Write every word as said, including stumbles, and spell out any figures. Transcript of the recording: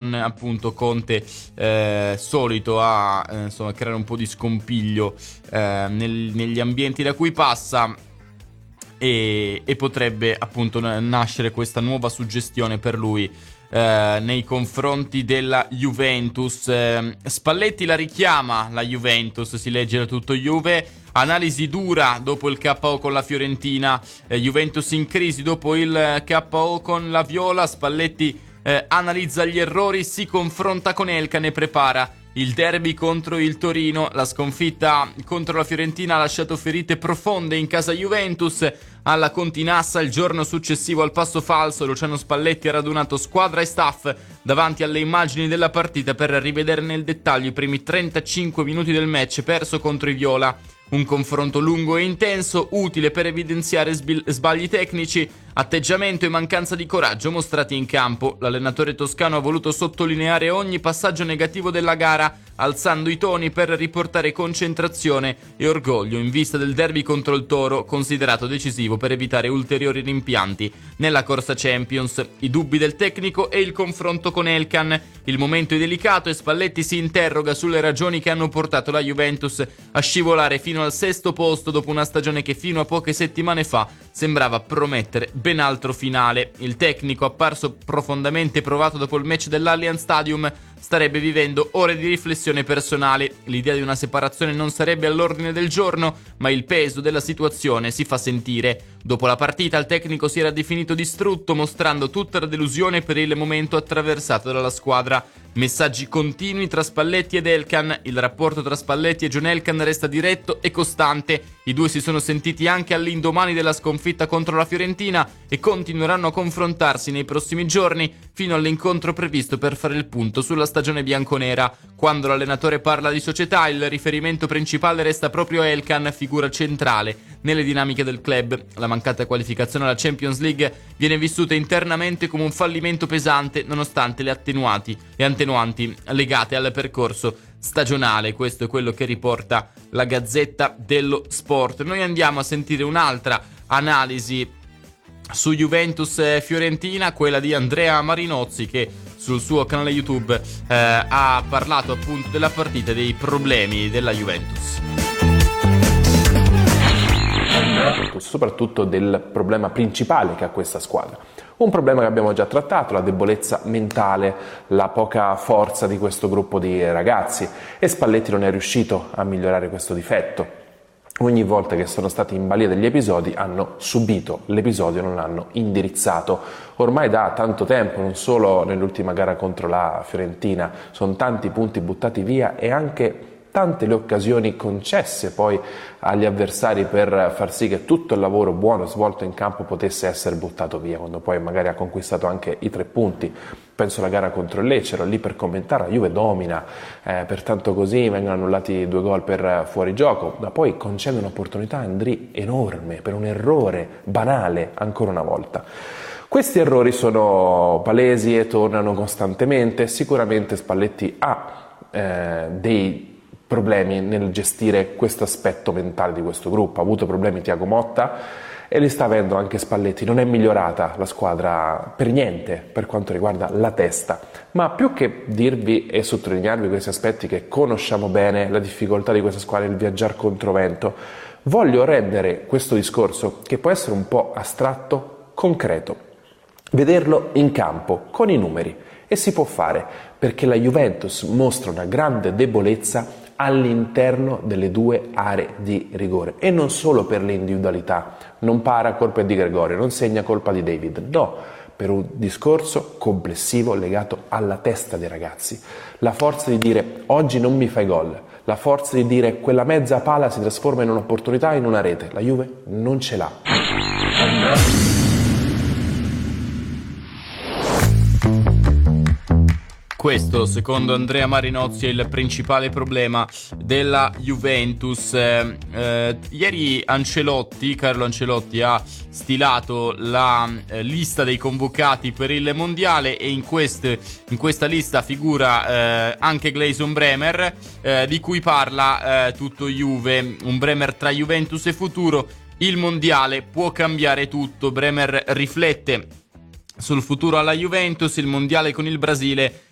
con appunto Conte eh, solito a eh, insomma creare un po' di scompiglio eh, nel, negli ambienti da cui passa, e, e potrebbe appunto nascere questa nuova suggestione per lui eh, nei confronti della Juventus. eh, Spalletti la richiama la Juventus, si legge da tutto Juve. Analisi dura dopo il K O con la Fiorentina, eh, Juventus in crisi dopo il K O con la Viola. Spalletti eh, analizza gli errori, si confronta con Elkann e prepara il derby contro il Torino. La sconfitta contro la Fiorentina ha lasciato ferite profonde in casa Juventus. Alla Continassa, il giorno successivo al passo falso, Luciano Spalletti ha radunato squadra e staff davanti alle immagini della partita per rivedere nel dettaglio i primi trentacinque minuti del match perso contro i Viola. Un confronto lungo e intenso, utile per evidenziare sbil- sbagli tecnici, atteggiamento e mancanza di coraggio mostrati in campo. L'allenatore toscano ha voluto sottolineare ogni passaggio negativo della gara, alzando i toni per riportare concentrazione e orgoglio in vista del derby contro il Toro, considerato decisivo per evitare ulteriori rimpianti nella corsa Champions. I dubbi del tecnico e il confronto con Elkann. Il momento è delicato e Spalletti si interroga sulle ragioni che hanno portato la Juventus a scivolare fino al sesto posto dopo una stagione che fino a poche settimane fa sembrava promettere ben altro finale. Il tecnico, apparso profondamente provato dopo il match dell'Allianz Stadium, starebbe vivendo ore di riflessione personale. L'idea di una separazione non sarebbe all'ordine del giorno, ma il peso della situazione si fa sentire. Dopo la partita il tecnico si era definito distrutto, mostrando tutta la delusione per il momento attraversato dalla squadra. Messaggi continui tra Spalletti ed Elkann. Il rapporto tra Spalletti e John Elkann resta diretto e costante. I due si sono sentiti anche all'indomani della sconfitta contro la Fiorentina e continueranno a confrontarsi nei prossimi giorni fino all'incontro previsto per fare il punto sulla stagione bianconera. Quando l'allenatore parla di società, il riferimento principale resta proprio Elkann, figura centrale nelle dinamiche del club. La mancata qualificazione alla Champions League viene vissuta internamente come un fallimento pesante, nonostante le attenuanti e attenuanti legate al percorso stagionale. Questo è quello che riporta la Gazzetta dello Sport. Noi andiamo a sentire un'altra analisi su Juventus e Fiorentina, quella di Andrea Marinozzi, che sul suo canale YouTube eh, ha parlato appunto della partita e dei problemi della Juventus. Soprattutto del problema principale che ha questa squadra. Un problema che abbiamo già trattato, la debolezza mentale, la poca forza di questo gruppo di ragazzi, e Spalletti non è riuscito a migliorare questo difetto. Ogni volta che sono stati in balia degli episodi hanno subito l'episodio, non l'hanno indirizzato. Ormai da tanto tempo, non solo nell'ultima gara contro la Fiorentina, sono tanti punti buttati via e anche tante le occasioni concesse poi agli avversari per far sì che tutto il lavoro buono svolto in campo potesse essere buttato via, quando poi magari ha conquistato anche i tre punti. Penso alla gara contro il Lecce, ero lì per commentare, la Juve domina, eh, pertanto così vengono annullati due gol per fuorigioco, ma poi concede un'opportunità a Ndri enorme per un errore banale ancora una volta. Questi errori sono palesi e tornano costantemente. Sicuramente Spalletti ha eh, dei problemi nel gestire questo aspetto mentale di questo gruppo. Ha avuto problemi Thiago Motta e li sta avendo anche Spalletti. Non è migliorata la squadra per niente per quanto riguarda la testa, ma più che dirvi e sottolinearvi questi aspetti che conosciamo bene, la difficoltà di questa squadra, il viaggiare contro vento, voglio rendere questo discorso, che può essere un po' astratto, concreto, vederlo in campo con i numeri. E si può fare perché la Juventus mostra una grande debolezza all'interno delle due aree di rigore, e non solo per le individualità. Non para, colpa di Gregorio, non segna, colpa di David, no, per un discorso complessivo legato alla testa dei ragazzi. La forza di dire oggi non mi fai gol, la forza di dire quella mezza pala si trasforma in un'opportunità, in una rete. La Juve non ce l'ha. Questo, secondo Andrea Marinozzi, è il principale problema della Juventus. Eh, eh, ieri Ancelotti, Carlo Ancelotti, ha stilato la eh, lista dei convocati per il mondiale, e in, queste, in questa lista figura eh, anche Gleison Bremer, eh, di cui parla eh, tutto Juve. Un Bremer tra Juventus e futuro. Il mondiale può cambiare tutto. Bremer riflette sul futuro alla Juventus. Il mondiale con il Brasile